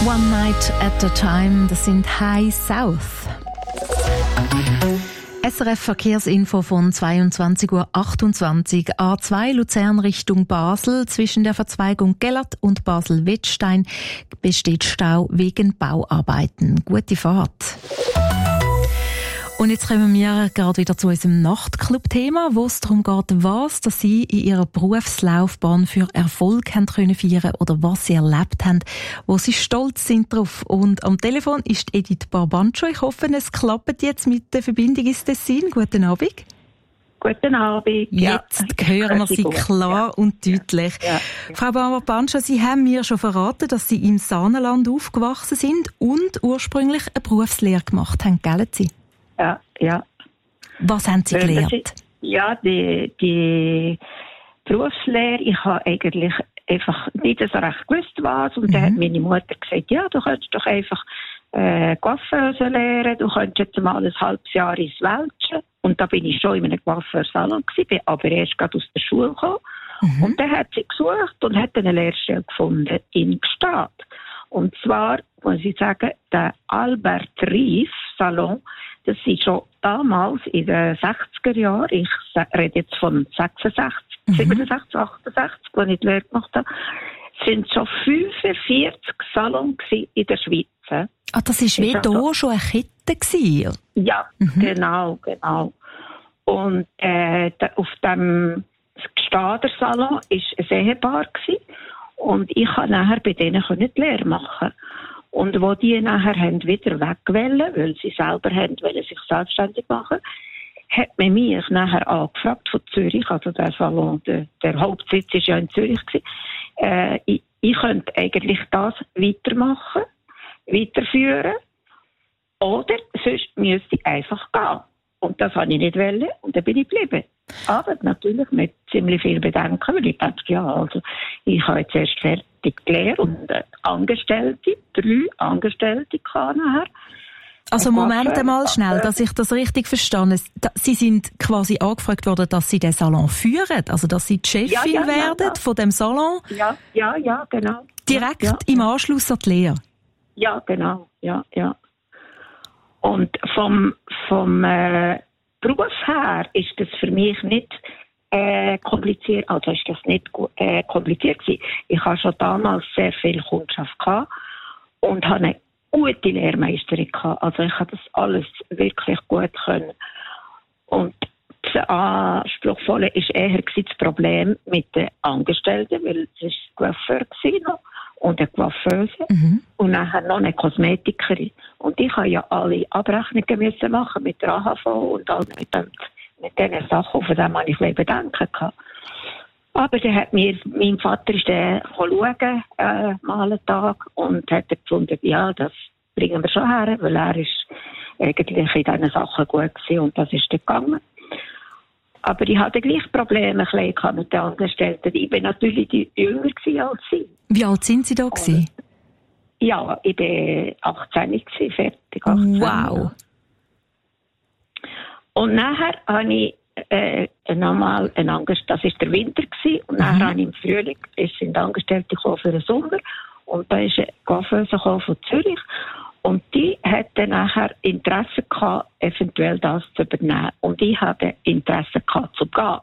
One Night at a Time, das sind High South. SRF Verkehrsinfo von 22.28 Uhr. A2 Luzern Richtung Basel. Zwischen der Verzweigung Gellert und Basel-Wettstein besteht Stau wegen Bauarbeiten. Gute Fahrt. Und jetzt kommen wir gerade wieder zu unserem Nachtclub-Thema, wo es darum geht, was dass Sie in Ihrer Berufslaufbahn für Erfolg haben können feiern oder was Sie erlebt haben, wo Sie stolz sind drauf. Und am Telefon ist Edith Barbancho. Ich hoffe, es klappt jetzt mit der Verbindung ins Tessin. Guten Abend. Guten Abend. Jetzt hören wir Sie klar und deutlich. Ja. Frau Barbancho, Sie haben mir schon verraten, dass Sie im Saanenland aufgewachsen sind und ursprünglich eine Berufslehre gemacht haben, gell Sie? Ja. Was haben Sie gelernt? Die Berufslehre, ich habe eigentlich einfach nicht so recht gewusst, was. Und dann hat meine Mutter gesagt, ja, du könntest doch einfach Coiffeuse lernen, du könntest jetzt mal ein halbes Jahr ins Welschen. Und da bin ich schon in einem Coiffeursalon gewesen, bin aber erst gerade aus der Schule gekommen. Und dann hat sie gesucht und hat eine Lehrstelle gefunden in Gstaad. Und zwar, muss ich sagen, der Albert Rief Salon, das ist schon damals in den 60er Jahren, ich rede jetzt von 66, 67, 68, als ich die Lehre gemacht habe, sind schon 45 Salons in der Schweiz. Ah, das war wie hier schon eine Kette gewesen? Ja, genau. Und auf dem Gstader Salon war ein Ehepaar gewesen. Und ich konnte nachher bei denen die Lehre machen. Und wo die nachher wieder wegwollen, weil sie selber wollen sich selbstständig machen, hat man mich nachher angefragt von Zürich, also der Salon, der Hauptsitz war ja in Zürich gewesen. Ich könnte eigentlich das weiterführen, oder sonst müsste ich einfach gehen. Und das wollte ich nicht wollen, und dann bin ich geblieben. Aber natürlich mit ziemlich viel Bedenken, weil ich dachte, ich habe jetzt erst fertig gelernt und 3 Angestellte nachher. Also Moment einmal schnell, dass ich das richtig verstehe. Sie sind quasi angefragt worden, dass Sie den Salon führen, also dass Sie die Chefin werden von dem Salon? Ja, genau. Direkt im Anschluss an die Lehre? Ja, genau, ja. Und vom Beruf her ist das für mich nicht kompliziert, also ist das nicht kompliziert gewesen. Ich habe schon damals sehr viel Kundschaft gehabt und habe eine gute Lehrmeisterin gehabt. Also ich habe das alles wirklich gut können. Und das Anspruchsvolle war eher das Problem mit den Angestellten, weil es Coiffeur war und eine Coiffeuse und nachher noch eine Kosmetikerin. Und ich habe ja alle Abrechnungen müssen machen mit der AHV und all mit diesen Sachen, von denen ich ein Bedenken hatte. Aber dann hat mein Vater ist schauen, mal einen Tag, und hat gefunden, ja, das bringen wir schon her, weil er ist eigentlich in diesen Sachen gut gewesen und das ist dann gegangen. Aber ich hatte gleich Probleme mit den Angestellten. Ich war natürlich jünger als sie. Wie alt sind Sie da gewesen? Ja, ich war 18 gewesen, fertig. 18. Wow. Und nachher habe ich nochmal das war der Winter gewesen, und nachher habe ich im Frühling, es sind Angestellte gekommen für den Sommer, und da ist eine Coiffeuse von Zürich, und die hatte nachher Interesse gehabt, eventuell das zu übernehmen. Und ich hatte Interesse gehabt, zu gehen.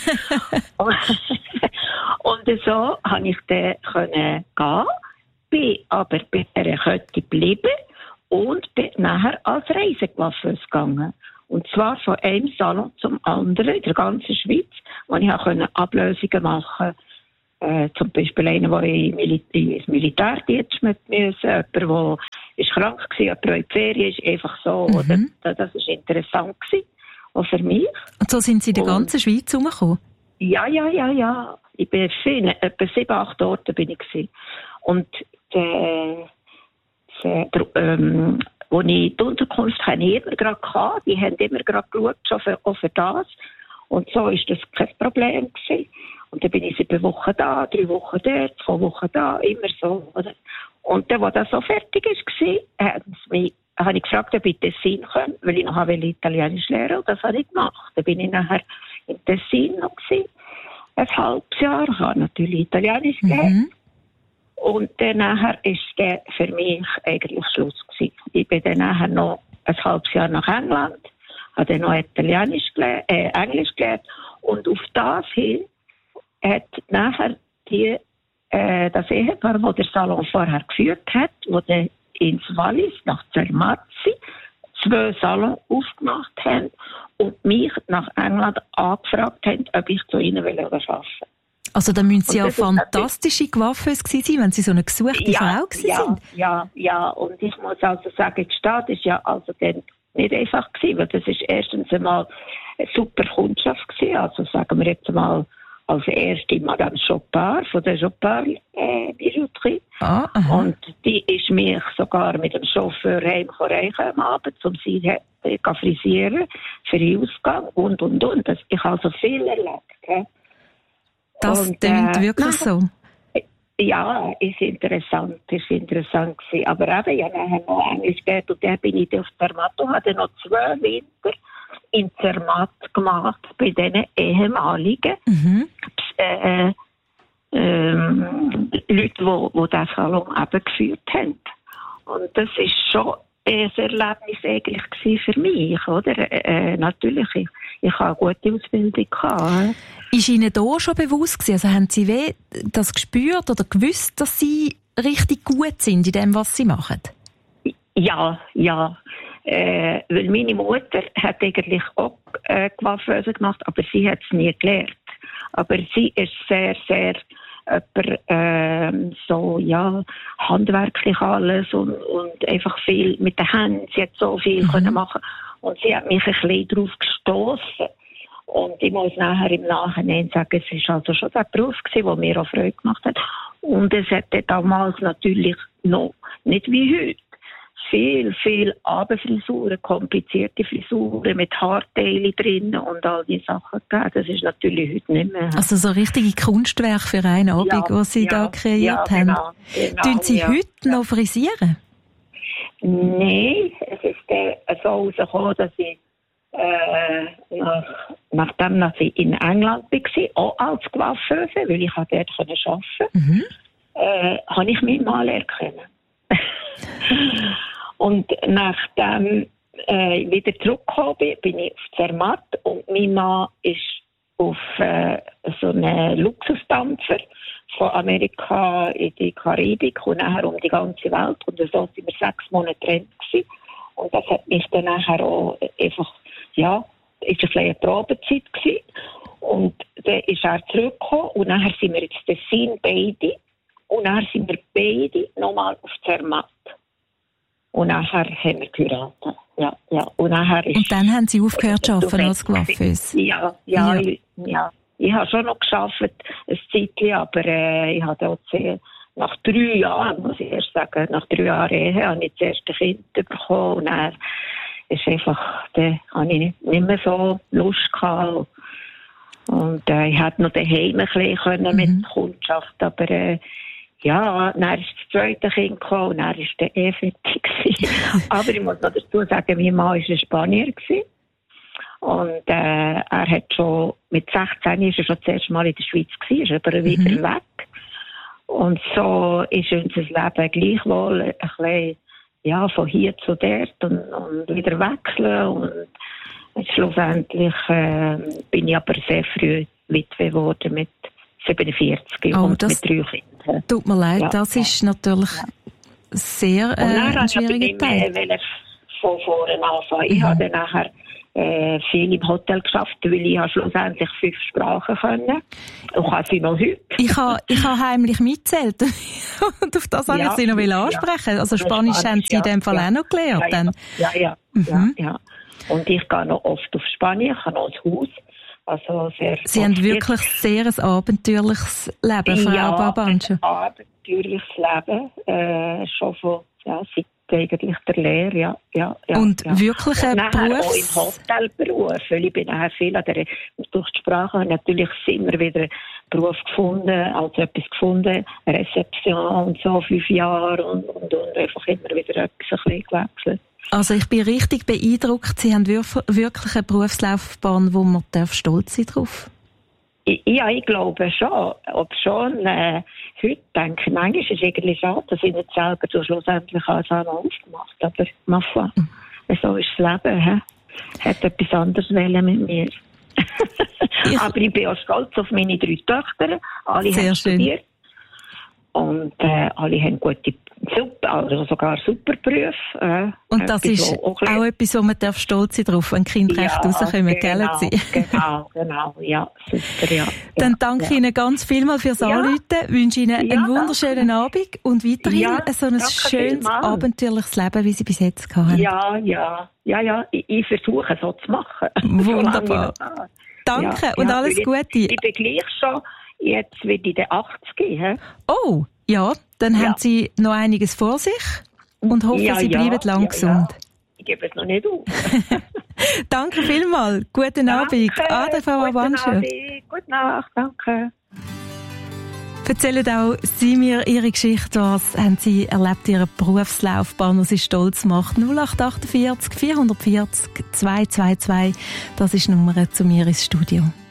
Und so konnte ich dann gehen, bin aber bei einer Kette geblieben und bin nachher als Reisecoiffeuse gegangen. Und zwar von einem Salon zum anderen in der ganzen Schweiz, wo ich auch Ablösungen machen konnte. Zum Beispiel einer, der ins Militärdienst müssen, jemand, der krank war, jemand, der in die Ferien ist, einfach so. Oder? Das war interessant gewesen, auch für mich. Und so sind Sie in der ganzen Schweiz herumgekommen? Ja. Ich bin etwa 7-8 Orte bin ich gewesen. Und wo ich die Unterkunft hatte, ich immer gerade gehabt, die haben immer gerade geschaut, schon auch für das. Und so war das kein Problem gewesen. Und dann bin ich 7 Wochen da, 3 Wochen dort, 2 Wochen da, immer so, oder? Und dann, als das so fertig war, habe ich gefragt, ob ich Tessin kann, weil ich noch Italienisch lernen wollte. Und das habe ich gemacht. Dann bin ich nachher in Tessin noch gewesen, ein halbes Jahr, habe natürlich Italienisch gelernt. Und dann nachher ist der für mich eigentlich Schluss gewesen. Ich bin dann nachher noch ein halbes Jahr nach England, habe dann noch Englisch gelernt. Und auf das hin hat nachher das Ehepaar, das der Salon vorher geführt hat, wo der ins Wallis nach Zermatt 2 Salons aufgemacht haben und mich nach England angefragt haben, ob ich zu ihnen arbeiten will. Also da müssen Sie ja fantastische Coiffeuse gewesen sein, wenn Sie so eine gesuchte Frau sind. Ja. Und ich muss also sagen, die Stadt ist ja also dann nicht einfach gewesen, weil das ist erstens einmal eine super Kundschaft gewesen. Also sagen wir jetzt mal als erste Madame Chopard von der Chopard Bijouterie. Und die ist mich sogar mit dem Chauffeur heimgereicht am Abend, um sie zu frisieren, für den Ausgang und. Ich habe so viel erlebt. Das klingt wirklich so. Ja, ist interessant gewesen. Aber eben, ich habe nachher noch Englisch gelernt und dann bin ich auf Zermatt und habe dann noch 2 Winter in Zermatt gemacht, bei diesen ehemaligen Leuten, die diesen Salon eben geführt haben. Und das ist schon ein Erlebnis eigentlich für mich, oder? Natürlich, ich habe eine gute Ausbildung gehabt. Ist Ihnen da schon bewusst gewesen? Also haben Sie das gespürt oder gewusst, dass Sie richtig gut sind in dem, was Sie machen? Ja. Weil meine Mutter hat eigentlich auch Coiffeuse gemacht, aber sie hat es nie gelernt. Aber sie ist sehr, sehr handwerklich alles und einfach viel mit den Händen. Sie hat so viel können machen und sie hat mich ein bisschen darauf gestoßen. Und ich muss nachher im Nachhinein sagen, es war also schon der Beruf gewesen, der mir auch Freude gemacht hat. Und es hatte damals natürlich noch nicht wie heute viel Abendfrisuren, komplizierte Frisuren mit Haarteilen drin und all diese Sachen gegeben. Das ist natürlich heute nicht mehr. Also so richtige Kunstwerke für einen Abend, die Sie da kreiert haben. Genau, tun Sie heute noch frisieren? Nein, es ist so rausgekommen, dass ich nachdem ich in England war, auch als Coiffeuse, weil ich dort arbeiten konnte, habe ich meinen Mann erkennen. Und nachdem ich wieder zurückgekommen bin ich auf Zermatt und mein Mann ist auf so einen Luxusdampfer von Amerika in die Karibik und nachher um die ganze Welt. Und so waren wir 6 Monate getrennt gewesen. Und das hat mich dann nachher auch einfach, ist ein bisschen eine Probezeit gewesen. Und dann ist er zurückgekommen und nachher sind wir jetzt Tessin beide. Und nachher sind wir beide nochmal auf Zermatt. Und nachher haben wir geheiratet. Ja. Und dann haben Sie aufgehört zu arbeiten als Coiffeuse? Ja. Ich habe schon noch gearbeitet, ein Zeitchen, aber ich habe auch nach 3 Jahren, muss ich erst sagen, nach 3 Jahren Ehe, habe ich das erste Kind bekommen. Und dann ist einfach, dann habe ich nicht mehr so Lust gehabt. Und ich hätte noch daheim ein bisschen mit der Kundschaft, aber dann ist das zweite Kind gekommen und dann war der fertig. Aber ich muss noch dazu sagen, mein Mann war ein Spanier. Und er hat schon, mit 16 ist er schon das erste Mal in der Schweiz gewesen, ist aber wieder weg. Und so ist unser Leben gleichwohl ein bisschen, von hier zu dort und wieder wechseln. Und schlussendlich bin ich aber sehr früh Witwe geworden mit 47 und mit 3 Kindern. Tut mir leid, das ist natürlich sehr ein schwieriger Teil. Von vorne anfangen. Ich habe dann nachher viel im Hotel geschafft, weil ich schlussendlich 5 Sprachen können. Und kann sie noch heute. Ich habe heimlich mitgezählt. Und auf das wollte ich Sie noch ansprechen. Also Spanisch haben Sie in dem Fall auch noch gelernt. Ja. Und ich gehe noch oft auf Spanien, ich habe noch ein Haus. Also Sie haben wirklich sehr ein abenteuerliches Leben, Frau Barbancho. Ein abenteuerliches Leben, schon von seit eigentlich der Lehre, ja. Und wirklich ein Beruf? Auch im Hotelberuf, weil ich bin nachher viel durch die Sprache natürlich immer wieder einen Beruf gefunden, also etwas gefunden, Rezeption und so, 5 Jahre und einfach immer wieder etwas ein bisschen gewechselt. Also ich bin richtig beeindruckt. Sie haben wirklich eine Berufslaufbahn, wo man stolz sein darf. Ja, ich glaube schon. Ob schon heute denke ich, manchmal ist es irgendwie schade, dass ich nicht selber so schlussendlich alles aufgemacht habe. Aber ma foi, so ist das Leben. Hat etwas anderes wollen mit mir. Aber ich bin auch stolz auf meine 3 Töchter. Alle haben studiert. Und alle haben gute, also sogar super Berufe. Und das ist auch etwas, wo man stolz sein darf, wenn Kinder recht rauskommen, gell? Genau, ja, super, ja. Dann danke ich Ihnen ganz vielmals fürs Anrufen, wünsche Ihnen einen wunderschönen Abend und weiterhin so ein schönes, abenteuerliches Leben, wie Sie bis jetzt hatten. Ja, ich versuche so zu machen. Wunderbar. Danke und alles Gute. Ich bin gleich schon, jetzt wird ich den 80. Oh, ja, dann haben Sie noch einiges vor sich und hoffe, Sie bleiben lang gesund. Ich gebe es noch nicht auf. Danke vielmals. Guten Abend. Ade, Frau Avanche. Gute Nacht, danke. Erzählen auch Sie mir Ihre Geschichte. Was haben Sie erlebt in Ihrer Berufslaufbahn, was Sie stolz macht? 0848 440 222. Das ist die Nummer zu mir ins Studio.